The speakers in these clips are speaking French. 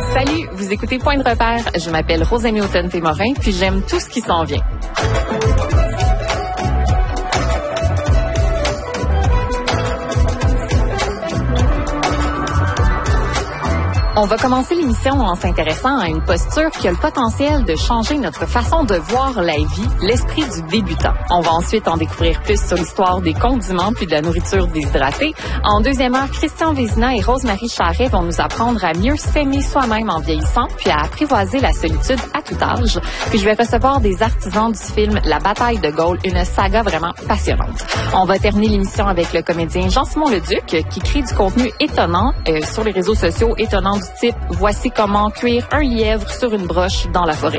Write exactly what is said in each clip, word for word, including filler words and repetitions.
Salut, vous écoutez Point de repère. Je m'appelle Rosemary Auton-Témorin, puis j'aime tout ce qui s'en vient. On va commencer l'émission en s'intéressant à une posture qui a le potentiel de changer notre façon de voir la vie, l'esprit du débutant. On va ensuite en découvrir plus sur l'histoire des condiments puis de la nourriture déshydratée. En deuxième heure, Christian Vézina et Rose-Marie Charret vont nous apprendre à mieux s'aimer soi-même en vieillissant puis à apprivoiser la solitude à tout âge. Puis je vais recevoir des artisans du film La bataille de Gaulle, une saga vraiment passionnante. On va terminer l'émission avec le comédien Jean-Simon Leduc qui crée du contenu étonnant euh, sur les réseaux sociaux, étonnant du type « Voici comment cuire un lièvre sur une broche dans la forêt ».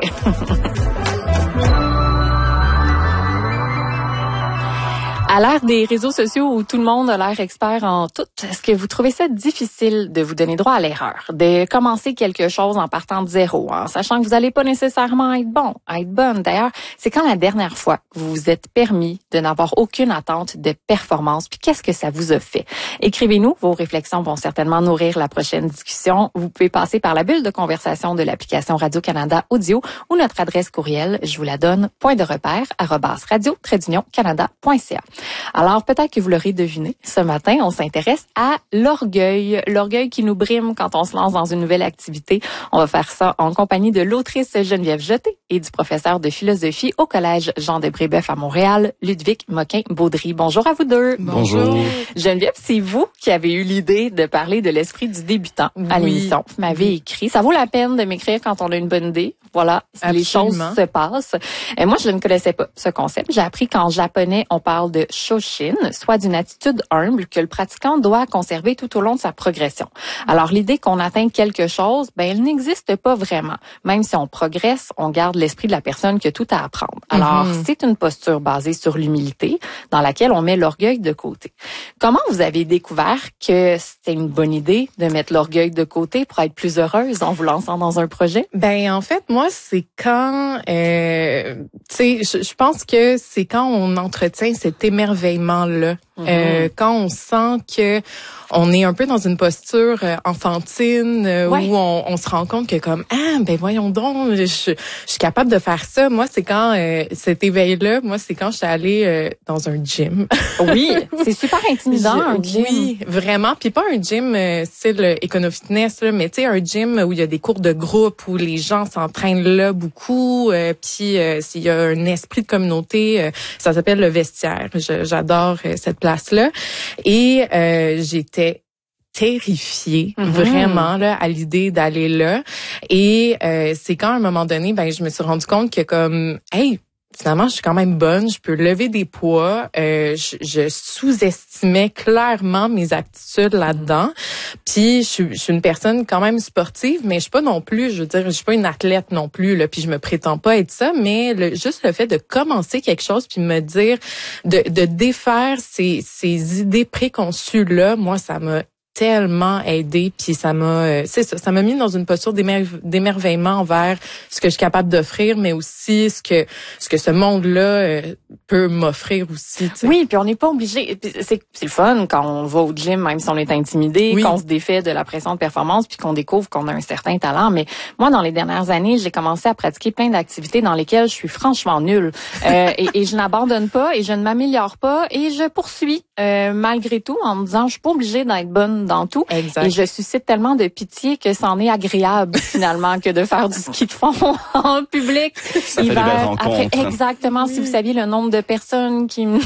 À l'ère des réseaux sociaux où tout le monde a l'air expert en tout, est-ce que vous trouvez ça difficile de vous donner droit à l'erreur, de commencer quelque chose en partant de zéro, en sachant que vous n'allez pas nécessairement être bon, être bonne? D'ailleurs, c'est quand la dernière fois vous vous êtes permis de n'avoir aucune attente de performance, puis qu'est-ce que ça vous a fait? Écrivez-nous, vos réflexions vont certainement nourrir la prochaine discussion. Vous pouvez passer par la bulle de conversation de l'application Radio-Canada Audio ou notre adresse courriel, je vous la donne, point de repère, arobase radio trait d'union canada point c a. Alors, peut-être que vous l'aurez deviné, ce matin, on s'intéresse à l'orgueil. L'orgueil qui nous brime quand on se lance dans une nouvelle activité. On va faire ça en compagnie de l'autrice Geneviève Jeté et du professeur de philosophie au Collège Jean de Brébeuf à Montréal, Ludwig Moquin-Baudry. Bonjour à vous deux. Bonjour. Geneviève, c'est vous qui avez eu l'idée de parler de l'esprit du débutant à oui. l'émission. Vous m'avez oui. écrit. Ça vaut la peine de m'écrire quand on a une bonne idée. Voilà, Absolument. Les choses se passent. Et moi, je ne connaissais pas ce concept. J'ai appris qu'en japonais, on parle de shoshin, soit d'une attitude humble que le pratiquant doit conserver tout au long de sa progression. Alors, l'idée qu'on atteint quelque chose, ben, elle n'existe pas vraiment. Même si on progresse, on garde l'esprit de la personne qui a tout à apprendre. Alors, mm-hmm. c'est une posture basée sur l'humilité, dans laquelle on met l'orgueil de côté. Comment vous avez découvert que c'était une bonne idée de mettre l'orgueil de côté pour être plus heureuse en vous lançant dans un projet? Ben, en fait, moi, c'est quand, euh, tu sais, je, je pense que c'est quand on entretient cet émerveillement-là. Mm-hmm. Euh, quand on sent que on est un peu dans une posture euh, enfantine euh, ouais. où on, on se rend compte que comme ah ben voyons donc je, je suis capable de faire ça. Moi c'est quand euh, cet éveil-là, moi c'est quand je suis allée euh, dans un gym. Oui, c'est super intimidant je, un gym. Oui, vraiment. Puis pas un gym euh, style Econo-Fitness là, mais tu sais un gym où il y a des cours de groupe où les gens s'entraînent là beaucoup. Euh, puis euh, s'il y a un esprit de communauté, euh, ça s'appelle le vestiaire. Je, j'adore euh, cette place-là. Et euh, j'étais terrifiée, mm-hmm. vraiment là à l'idée d'aller là. Et euh, c'est quand à un moment donné, ben je me suis rendu compte que comme, hey, finalement, je suis quand même bonne, je peux lever des poids. Euh, je, je sous-estimais clairement mes aptitudes là-dedans. Puis, je suis, je suis une personne quand même sportive, mais je suis pas non plus, je veux dire, je suis pas une athlète non plus. Là, puis je me prétends pas être ça, mais le, juste le fait de commencer quelque chose puis me dire, de, de défaire ces, ces idées préconçues là, moi, ça m'a tellement aidé, puis ça m'a euh, c'est ça, ça m'a mis dans une posture d'émer- d'émerveillement envers ce que je suis capable d'offrir, mais aussi ce que ce que ce monde-là euh, peut m'offrir aussi. T'sais. Oui, puis on n'est pas obligé. C'est, c'est le fun quand on va au gym, même si on est intimidé, oui. qu'on se défait de la pression de performance, puis qu'on découvre qu'on a un certain talent. Mais moi, dans les dernières années, j'ai commencé à pratiquer plein d'activités dans lesquelles je suis franchement nulle, euh, et, et je n'abandonne pas, et je ne m'améliore pas, et je poursuis euh, malgré tout en me disant, je suis pas obligée d'être bonne dans tout. Exact. Et je suscite tellement de pitié que c'en est agréable finalement que de faire du ski de fond en public. Ça hiver, fait des belles rencontres. Après, exactement. Oui. Si vous saviez le nombre de personnes qui me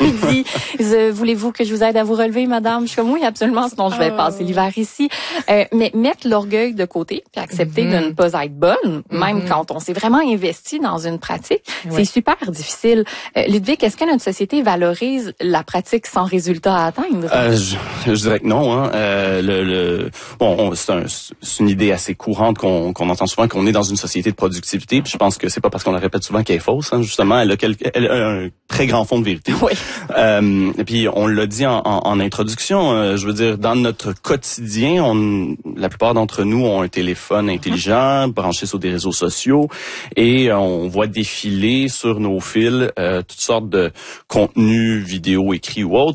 disent, voulez-vous que je vous aide à vous relever, madame? Je suis comme, oui, absolument, sinon je vais oh. passer l'hiver ici. Euh, mais mettre l'orgueil de côté puis accepter mm-hmm. de ne pas être bonne, mm-hmm. même quand on s'est vraiment investi dans une pratique, oui. c'est super difficile. Euh, Ludwig, est-ce que notre société valorise la pratique sans résultat à atteindre? Euh, je, je dirais que non. Hein. Euh, le, le, bon, on, c'est, un, c'est une idée assez courante qu'on, qu'on entend souvent, qu'on est dans une société de productivité. Puis je pense que c'est pas parce qu'on la répète souvent qu'elle est fausse. Hein. Justement, elle a, quelque, elle a un très grand fond de vérité. Oui. Euh, et puis on l'a dit en, en, en introduction. Euh, je veux dire, dans notre quotidien, on, la plupart d'entre nous ont un téléphone intelligent, branché sur des réseaux sociaux, et on voit défiler sur nos fils euh, toutes sortes de contenus, vidéos, écrits ou autres,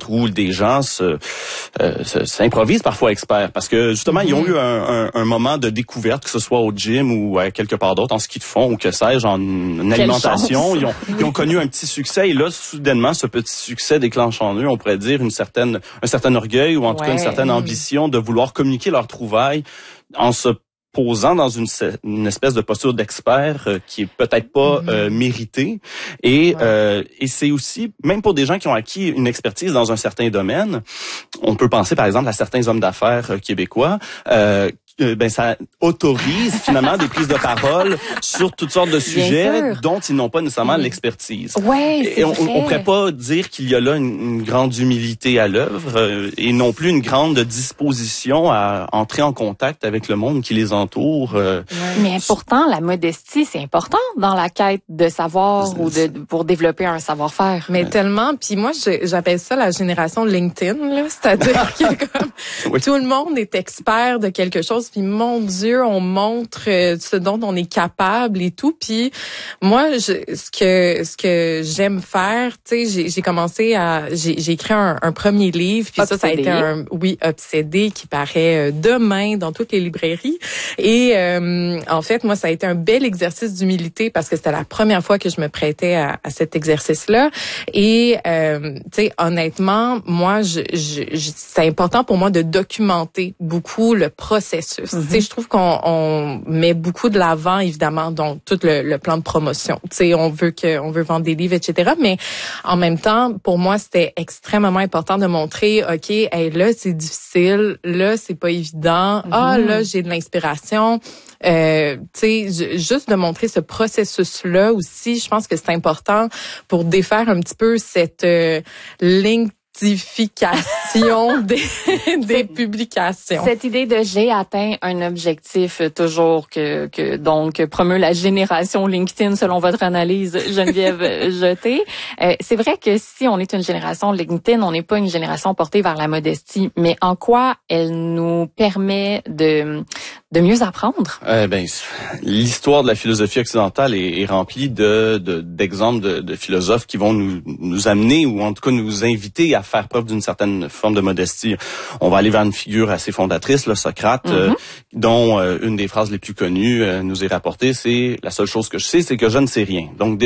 d'autres où des gens se, euh, se, s'improvisent parfois experts parce que justement mm-hmm. ils ont eu un, un, un moment de découverte, que ce soit au gym ou à quelque part d'autre, en ski de fond ou que sais-je, en, en alimentation. Ils ont, ils ont connu un petit succès et là, soudainement, ce petit succès déclenche en eux, on pourrait dire, une certaine, un certain orgueil ou en tout ouais. cas une certaine ambition de vouloir communiquer leurs trouvailles en se posant dans une, une espèce de posture d'expert euh, qui est peut-être pas mm-hmm. euh, méritée. Et, ouais. euh, et c'est aussi, même pour des gens qui ont acquis une expertise dans un certain domaine, on peut penser par exemple à certains hommes d'affaires euh, québécois, euh, ben ça autorise finalement des prises de parole sur toutes sortes de sujets dont ils n'ont pas nécessairement mmh. l'expertise. Ouais, c'est et on, vrai. on pourrait pas dire qu'il y a là une, une grande humilité à l'œuvre euh, et non plus une grande disposition à entrer en contact avec le monde qui les entoure. Euh, ouais. Mais pourtant, la modestie, c'est important dans la quête de savoir c'est, ou de pour développer un savoir-faire. Mais ouais. tellement. Puis moi, je, j'appelle ça la génération LinkedIn, là, c'est-à-dire que comme oui. tout le monde est expert de quelque chose. Puis mon Dieu, on montre euh, ce dont on est capable et tout. Puis moi, je, ce que ce que j'aime faire, tu sais, j'ai, j'ai commencé à, j'ai, j'ai écrit un, un premier livre. Puis ça, ça a été un, oui, Obsédé, qui paraît demain dans toutes les librairies. Et euh, en fait, moi, ça a été un bel exercice d'humilité parce que c'était la première fois que je me prêtais à, à cet exercice-là. Et euh, tu sais, honnêtement, moi, je, je, je, c'est important pour moi de documenter beaucoup le processus. Mm-hmm. Tu sais, je trouve qu'on on met beaucoup de l'avant, évidemment, dans tout le, le plan de promotion. Tu sais, on veut que, on veut vendre des livres, et cetera. Mais en même temps, pour moi, c'était extrêmement important de montrer, ok, hey, là, c'est difficile, là, c'est pas évident. Mm-hmm. Ah, là, j'ai de l'inspiration. Euh, tu sais, juste de montrer ce processus-là aussi, je pense que c'est important pour défaire un petit peu cette euh, ligne des, des publications. Cette idée de j'ai atteint un objectif toujours que, que donc promeut la génération LinkedIn selon votre analyse, Geneviève Jeté. Euh, c'est vrai que si on est une génération LinkedIn, on n'est pas une génération portée vers la modestie, mais en quoi elle nous permet de de mieux apprendre? Euh, ben, l'histoire de la philosophie occidentale est, est remplie de, de d'exemples de, de philosophes qui vont nous nous amener ou en tout cas nous inviter à faire preuve d'une certaine forme de modestie. On va aller vers une figure assez fondatrice, là, Socrate, mm-hmm. euh, dont euh, une des phrases les plus connues euh, nous est rapportée, c'est « La seule chose que je sais, c'est que je ne sais rien ». Donc